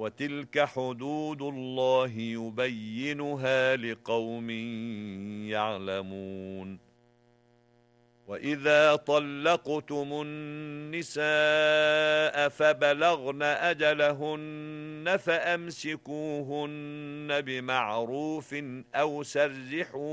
وتلك حدود الله يبينها لقوم يعلمون وإذا طلقتم النساء فبلغن أجلهن فأمسكوهن بمعروف أو سرحوا